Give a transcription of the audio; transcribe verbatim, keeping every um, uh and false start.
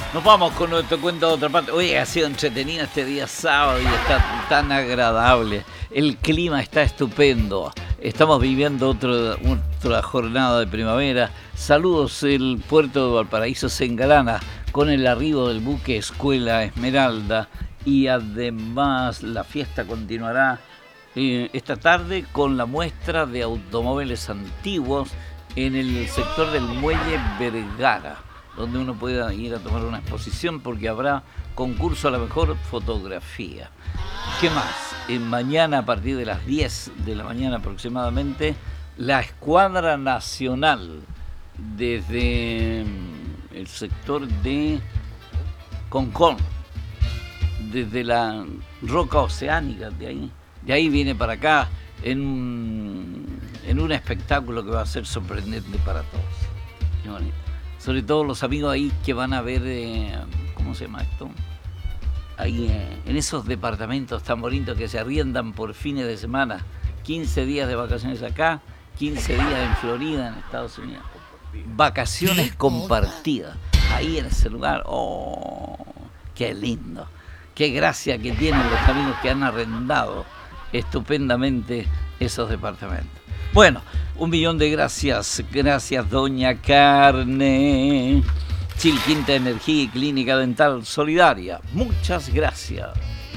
Nos vamos con nuestro cuento de otra parte. Oye, ha sido entretenido este día sábado y está tan agradable. El clima está estupendo. Estamos viviendo otro, otra jornada de primavera. Saludos, el puerto de Valparaíso se engalana con el arribo del buque Escuela Esmeralda. Y además la fiesta continuará eh, esta tarde con la muestra de automóviles antiguos en el sector del Muelle Vergara, donde uno pueda ir a tomar una exposición porque habrá concurso a la mejor fotografía. ¿Qué más? Eh, mañana a partir de las diez de la mañana aproximadamente, la Escuadra Nacional desde el sector de Concón, desde la roca oceánica, de ahí, de ahí viene para acá en, en un espectáculo que va a ser sorprendente para todos. Qué bonito. Sobre todo los amigos ahí que van a ver, eh, ¿cómo se llama esto? Ahí eh, en esos departamentos tan bonitos que se arriendan por fines de semana, quince días de vacaciones acá, quince días en Florida, en Estados Unidos. Vacaciones compartidas, ahí en ese lugar. ¡Oh, qué lindo! ¡Qué gracia que tienen los amigos que han arrendado estupendamente esos departamentos! Bueno, un millón de gracias. Gracias, Doña Carne. Chilquinta Energía y Clínica Dental Solidaria. Muchas gracias.